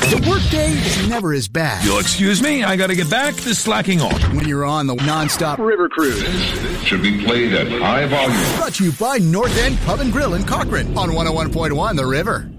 The workday is never as bad. You'll excuse me, I gotta get back to slacking off. When you're on the non-stop river cruise. Should be played at high volume. Brought to you by North End Pub and Grill in Cochrane on 101.1 The River.